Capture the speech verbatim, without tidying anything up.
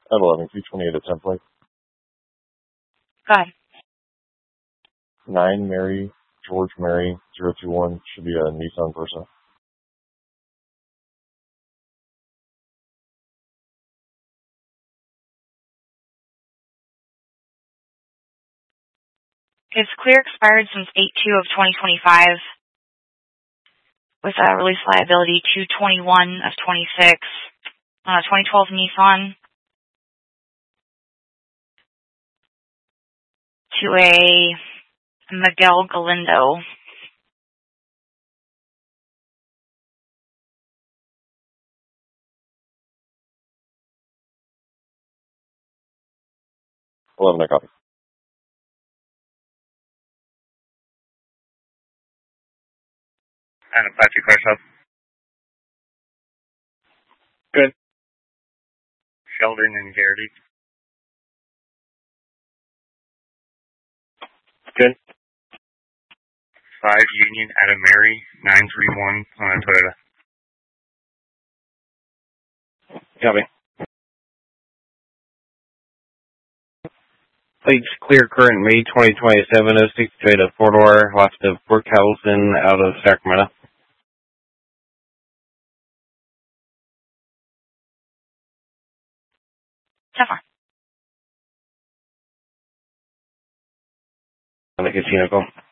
At eleven, two twenty-eight at Template. Go ahead. nine Mary, George Mary, zero two one. Should be a Nissan Versa. It's clear expired since eight two of twenty twenty-five with a release liability two twenty-one of twenty-six on a twenty twelve Nissan to a Miguel Galindo. eleven, I copy. And Apache Car Shop. Good. Sheldon and Garrity. Good. five Union Adam Mary, nine three one on a Toyota. Copy. Plates clear current May twenty twenty-seven oh six Toyota four-door, lots of Fort Carrollton out of Sacramento. So far. On the casino call.